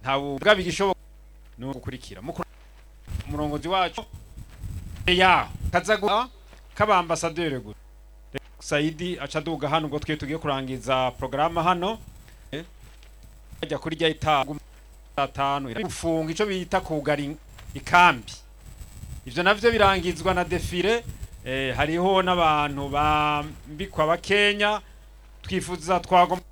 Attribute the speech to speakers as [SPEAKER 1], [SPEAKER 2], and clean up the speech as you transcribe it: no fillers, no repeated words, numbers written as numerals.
[SPEAKER 1] nta bubwa bigishoboka no gukurikira umurongozi wacu ya kazaguha kaba ambassadeur gusa Saidi acaduga hano ubwo twe tugiye kurangiza programme hano ajya kuri rya itagu 5 gufunga ico bita kugari ikambi ivyo navyo birangizwa na defile hariho n'abantu bambikwa bakenya twifuza twago